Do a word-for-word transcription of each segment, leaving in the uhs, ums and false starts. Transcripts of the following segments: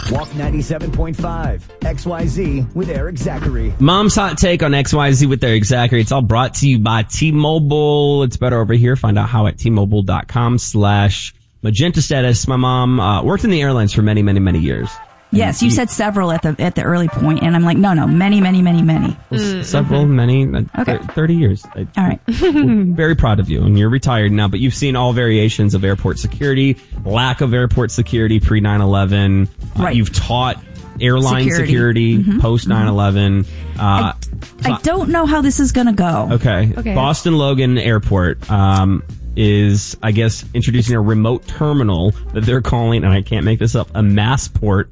Walk ninety-seven point five, X Y Z with Eric Zachary. Mom's Hot Take on X Y Z with Eric Zachary. It's all brought to you by T-Mobile. It's better over here. Find out how at T-Mobile.com slash Magenta Status. My mom uh, worked in the airlines for many, many, many years. Yes, you said several at the at the early point, and I'm like, no, no, many, many, many, many. Mm, several, many, uh, okay. thirty years. All right. We're very proud of you, and you're retired now, but you've seen all variations of airport security, lack of airport security pre nine eleven. Right. Uh, you've taught airline security, security mm-hmm. post nine eleven. Uh, I, I don't know how this is going to go. Okay. okay. Boston Logan Airport um, is, I guess, introducing a remote terminal that they're calling, and I can't make this up, a Massport.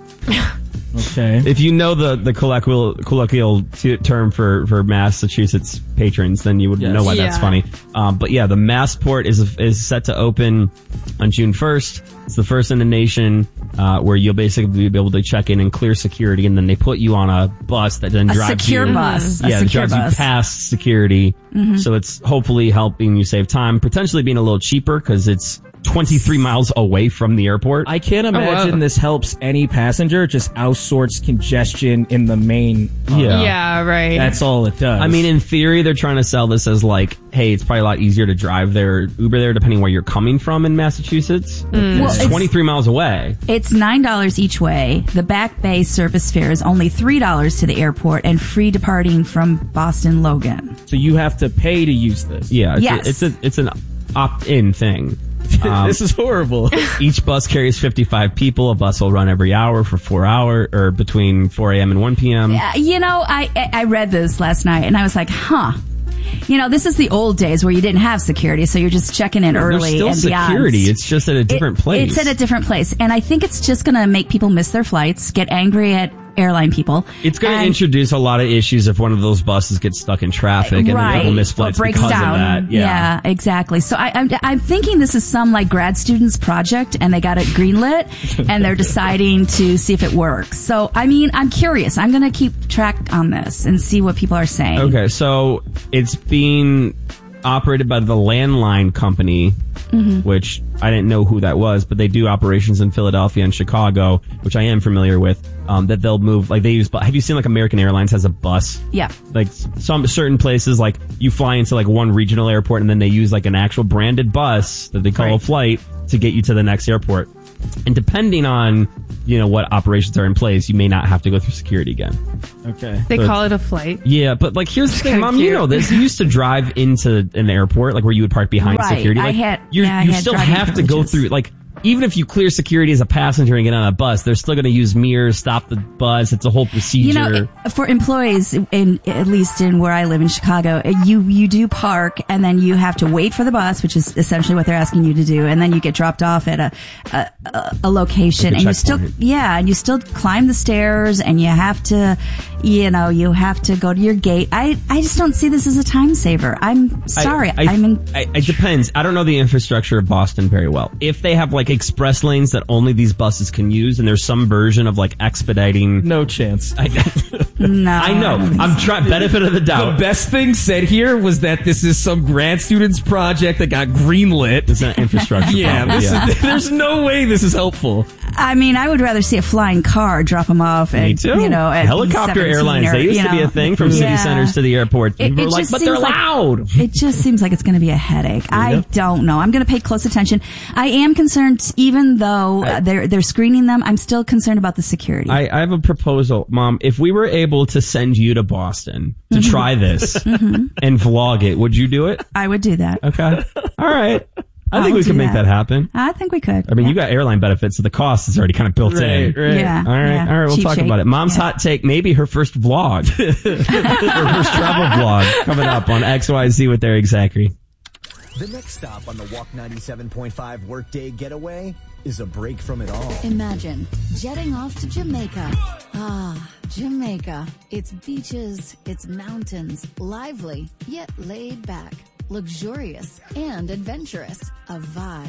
Okay. If you know the, the colloquial, colloquial t- term for, for Massachusetts patrons, then you would Yes. know why Yeah. that's funny. Um, but yeah, the Massport is is set to open on June first. It's the first in the nation uh, where you'll basically be able to check in and clear security, and then they put you on a bus that then A drives secure you. bus. A Yeah, it secure drives bus. you past security. Mm-hmm. So it's hopefully helping you save time, potentially being a little cheaper because it's twenty-three miles away from the airport. I can't imagine wow. this helps any passenger. Just outsource congestion in the main. uh, Yeah. Yeah, right. That's all it does. I mean, in theory, they're trying to sell this as like, hey, it's probably a lot easier to drive there, Uber there, depending where you're coming from in Massachusetts. Well, It's it's- twenty-three miles away. It's nine dollars each way. The Back Bay service fare is only three dollars to the airport and free departing from Boston Logan. so you have to pay to use this. Yeah, it's, Yes. a, it's, a, it's an opt-in thing. Um, This is horrible. Each bus carries fifty-five people. A bus will run every hour for four hours, or between four a.m. and one p.m. Uh, you know, I I read this last night and I was like, huh. You know, this is the old days where you didn't have security, so you're just checking in early There's still and security. beyond. It's just at a different It- place. It's at a different place. And I think it's just going to make people miss their flights, get angry at airline people. It's going to and- introduce a lot of issues if one of those buses gets stuck in traffic and right. then people miss or flights breaks because down. of that. Yeah. exactly. So I, I'm, I'm thinking this is some like grad students project and they got it greenlit and they're deciding to see if it works. So, I mean, I'm curious. I'm going to keep track on this and see what people are saying. Okay, so it's being operated by the Landline Company, Mm-hmm. which I didn't know who that was, but they do operations in Philadelphia and Chicago, which I am familiar with. Um, that they'll move, like they use. Have you seen like American Airlines has a bus? Yeah. Like some certain places, like you fly into like one regional airport and then they use like an actual branded bus that they call a Right. flight to get you to the next airport. And depending on, you know, what operations are in place, you may not have to go through security again. Okay. they so call it a flight. Yeah, but like here's the thing, kinda Mom, you cute. know this. You used to drive into an airport, like where you would park behind Right, security. I Like, had- you're, yeah, I you had still driving have to go privileges. through, like, even if you clear security as a passenger and get on a bus, they're still going to use mirrors, stop the bus. It's a whole procedure. You know, i- for employees, in at least in where I live in Chicago, uh, you you do park and then you have to wait for the bus, which is essentially what they're asking you to do, and then you get dropped off at a a, a, a location, Like a and you still checkpoint. yeah, and you still climb the stairs, and you have to, you know, you have to go to your gate. I I just don't see this as a time saver. I'm sorry. I, I, I'm in. I, it depends. I don't know the infrastructure of Boston very well. If they have like express lanes that only these buses can use, and there's some version of like expediting. No chance. I, No, I know. I'm trying. Benefit of the The doubt. best thing said here was that this is some grad student's project that got greenlit. It's an infrastructure. Yeah, problem. this yeah. Is, there's no way this is helpful. I mean, I would rather see a flying car drop them off. Me And, too. You know, at helicopter B seventeen airlines. or, they used you to be know. a thing from city Yeah. centers to the airport. It- People it were like, just but they're seems like- loud. It just seems like it's going to be a headache. I don't know. I'm going to pay close attention. I am concerned, even though uh, they're they're screening them. I'm still concerned about the security. I, I have a proposal, Mom. If we were able to send you to Boston to Mm-hmm. try this and vlog it, would you do it? I would do that. Okay. All right. I I think will we can do make that. that. happen. I think we could. I mean, yeah. you got airline benefits, so the cost is already kind of built in. Right, right. Yeah. All right. yeah. All right. We'll Cheap talk shape. about it. Mom's Yeah. hot take, maybe her first vlog. her first travel vlog coming up on X Y Z with Eric Zachary. The next stop on the Walk ninety-seven point five Workday Getaway is a break from it all. Imagine jetting off to Jamaica. Ah, Jamaica. It's beaches, it's mountains, lively, yet laid back, luxurious, and adventurous. A vibe.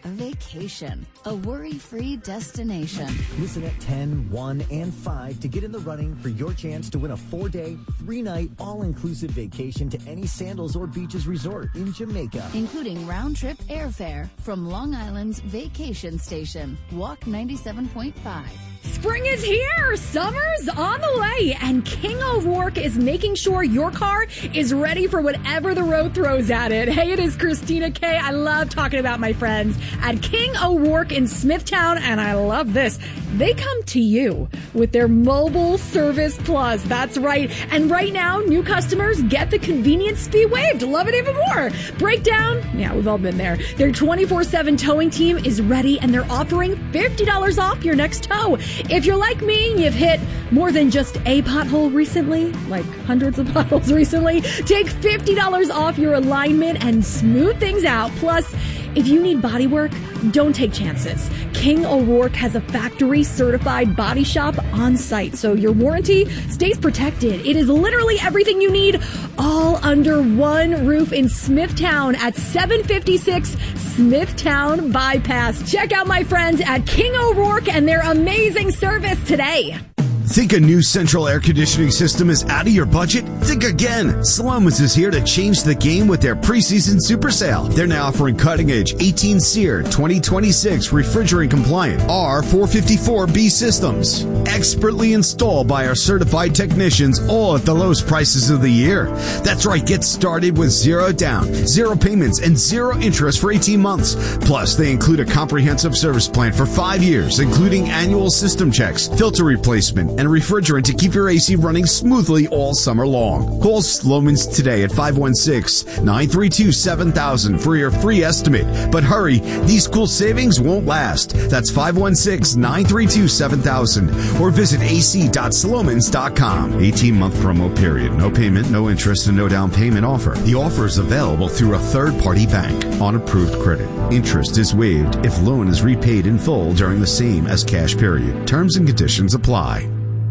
a vacation, a worry-free destination. Listen at ten, one, and five to get in the running for your chance to win a four-day, three-night, all-inclusive vacation to any Sandals or Beaches resort in Jamaica. Including round-trip airfare from Long Island's vacation station, Walk ninety-seven point five. Spring is here! Summer's on the way! And King O'Rourke is making sure your car is ready for whatever the road throws at it. Hey, it is Christina K. I love talking about my friends at King O'Rourke in Smithtown, and I love this. They come to you with their Mobile Service Plus. That's right. And right now, new customers get the convenience fee waived. Love it even more. Breakdown? Yeah, we've all been there. Their twenty-four seven towing team is ready, and they're offering fifty dollars off your next tow. If you're like me, you've hit more than just a pothole recently, like hundreds of potholes recently, take fifty dollars off your alignment and smooth things out. Plus, if you need body work, don't take chances. King O'Rourke has a factory-certified body shop on site, so your warranty stays protected. It is literally everything you need, all under one roof in Smithtown at seven fifty-six Smithtown Bypass. Check out my friends at King O'Rourke and their amazing service today. Think a new central air conditioning system is out of your budget? Think again. Slomin's is here to change the game with their preseason super sale. They're now offering cutting-edge eighteen SEER twenty twenty-six refrigerant-compliant R four fifty-four B systems. Expertly installed by our certified technicians, all at the lowest prices of the year. That's right, get started with zero down, zero payments, and zero interest for eighteen months. Plus, they include a comprehensive service plan for five years, including annual system checks, filter replacement, and refrigerant to keep your A C running smoothly all summer long. Call Slomin's today at five one six, nine three two, seven thousand for your free estimate. But hurry, these cool savings won't last. That's five one six, nine three two, seven thousand or visit a c dot slomins dot com. eighteen-month promo period. No payment, no interest, and no down payment offer. The offer is available through a third-party bank on approved credit. Interest is waived if loan is repaid in full during the same as cash period. Terms and conditions apply.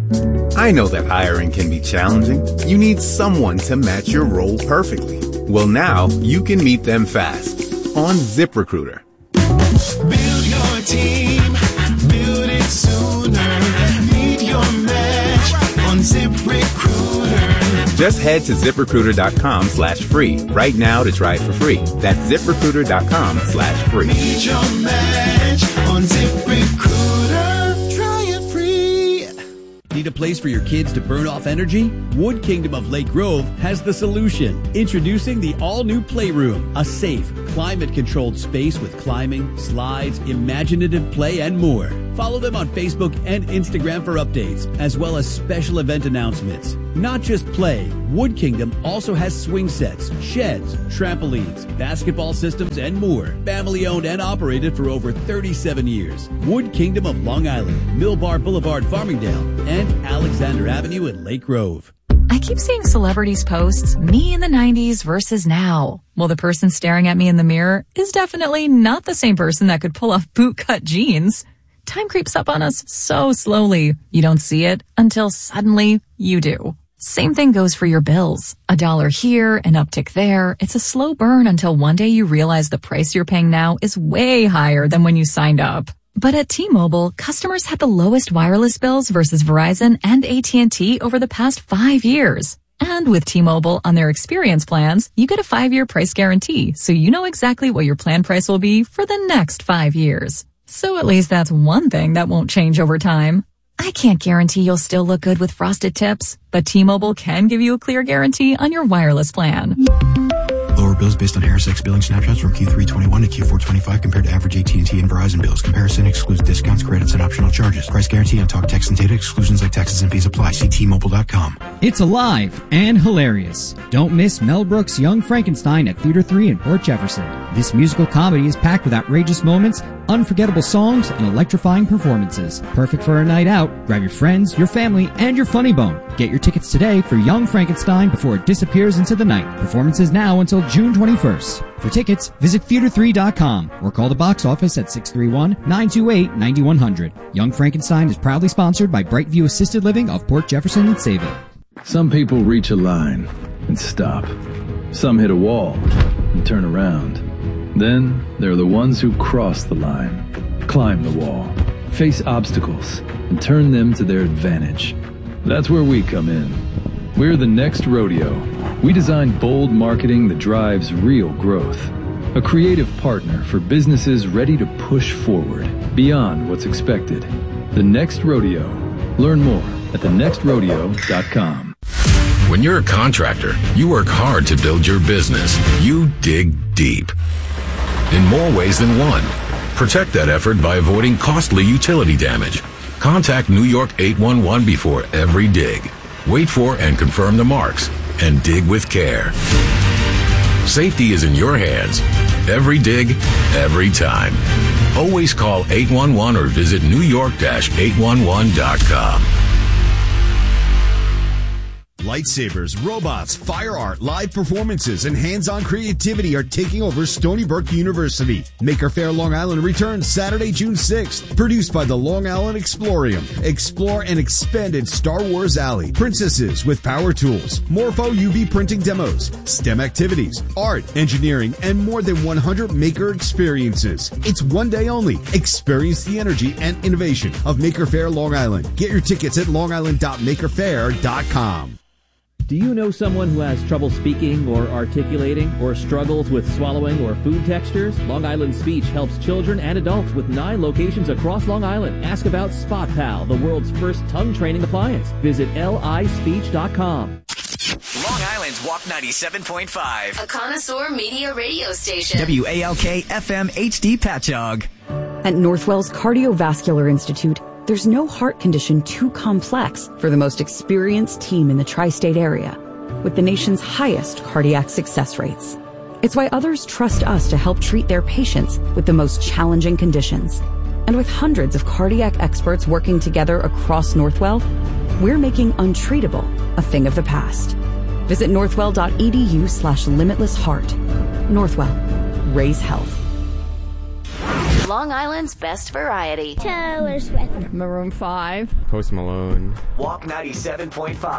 I know that hiring can be challenging. You need someone to match your role perfectly. Well, now you can meet them fast on ZipRecruiter. Build your team, build it sooner. Meet your match on ZipRecruiter. Just head to ZipRecruiter.com slash free right now to try it for free. That's ZipRecruiter.com slash free. Meet your match on ZipRecruiter. Need a place for your kids to burn off energy? Wood Kingdom of Lake Grove has the solution. Introducing the all-new Playroom, a safe, climate-controlled space with climbing, slides, imaginative play, and more. Follow them on Facebook and Instagram for updates, as well as special event announcements. Not just play, Wood Kingdom also has swing sets, sheds, trampolines, basketball systems, and more. Family owned and operated for over thirty-seven years. Wood Kingdom of Long Island, Millbar Boulevard, Farmingdale, and Alexander Avenue in Lake Grove. I keep seeing celebrities post me in the nineties versus now. Well, the person staring at me in the mirror is definitely not the same person that could pull off bootcut jeans. Time creeps up on us so slowly. You don't see it until suddenly you do. Same thing goes for your bills. A dollar here, an uptick there. It's a slow burn until one day you realize the price you're paying now is way higher than when you signed up. But at T-Mobile, customers had the lowest wireless bills versus Verizon and A T and T over the past five years. And with T-Mobile on their experience plans, you get a five-year price guarantee, so you know exactly what your plan price will be for the next five years. So at least that's one thing that won't change over time. I can't guarantee you'll still look good with frosted tips, but T-Mobile can give you a clear guarantee on your wireless plan. Lower bills based on Harris X billing snapshots from Q three twenty-one to Q four twenty-five compared to average A T and T and Verizon bills. Comparison excludes discounts, credits, and optional charges. Price guarantee on talk, text, and data. Exclusions like taxes and fees apply. See T Mobile dot com. It's alive and hilarious. Don't miss Mel Brooks' Young Frankenstein at Theater three in Port Jefferson. This musical comedy is packed with outrageous moments, unforgettable songs, and electrifying performances. Perfect for a night out. Grab your friends, your family, and your funny bone. Get your tickets today for Young Frankenstein before it disappears into the night. Performances now until June twenty-first. For tickets, visit theater three dot com or call the box office at six three one, nine two eight, nine one zero zero. Young Frankenstein is proudly sponsored by Brightview Assisted Living of Port Jefferson and Sayville. Some people reach a line and stop. Some hit a wall and turn around. Then there are the ones who cross the line, climb the wall, face obstacles, and turn them to their advantage. That's where we come in. We're the Next Rodeo. We design bold marketing that drives real growth. A creative partner for businesses ready to push forward, beyond what's expected. The Next Rodeo. Learn more at the next rodeo dot com. When you're a contractor, you work hard to build your business. You dig deep. In more ways than one. Protect that effort by avoiding costly utility damage. Contact New York eight one one before every dig. Wait for and confirm the marks, and dig with care. Safety is in your hands. Every dig, every time. Always call eight one one or visit new york dash eight one one dot com. Lightsabers, robots, fire art, live performances, and hands-on creativity are taking over Stony Brook University. Maker Faire Long Island returns Saturday, June sixth. Produced by the Long Island Explorium. Explore an expanded Star Wars Alley. Princesses with power tools. Morpho U V printing demos. STEM activities. Art, engineering, and more than one hundred maker experiences. It's one day only. Experience the energy and innovation of Maker Faire Long Island. Get your tickets at long island dot maker faire dot com. Do you know someone who has trouble speaking or articulating or struggles with swallowing or food textures? Long Island Speech helps children and adults with nine locations across Long Island. Ask about Spot Pal, the world's first tongue training appliance. Visit L I speech dot com. Long Island's Walk ninety-seven point five. A connoisseur media radio station. W A L K F M H D Patchogue. At Northwell's Cardiovascular Institute, there's no heart condition too complex for the most experienced team in the tri-state area, with the nation's highest cardiac success rates. It's why others trust us to help treat their patients with the most challenging conditions. And with hundreds of cardiac experts working together across Northwell, we're making untreatable a thing of the past. Visit northwell.edu slash limitless heart. Northwell. Raise health. Long Island's best variety. Taylor Swift. Maroon five. Post Malone. Walk ninety-seven point five.